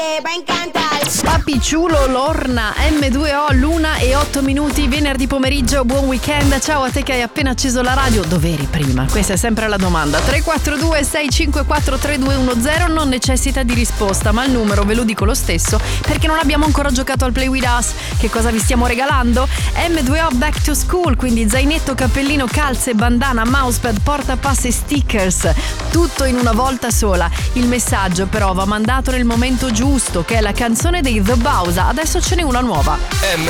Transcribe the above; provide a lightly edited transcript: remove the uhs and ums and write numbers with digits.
Papi Ciulo, Lorna, M2O, l'1:08, venerdì pomeriggio, buon weekend. Ciao a te che hai appena acceso la radio. Dov'eri prima? Questa è sempre la domanda. 342 654 3210 non necessita di risposta, ma il numero ve lo dico lo stesso perché non abbiamo ancora giocato al Play With Us. Che cosa vi stiamo regalando? M2O Back to School, quindi zainetto, cappellino, calze, bandana, mousepad, portapass e stickers. Tutto in una volta sola. Il messaggio però va mandato nel momento giusto, che è la canzone dei The Bausa. Adesso ce n'è una nuova. M2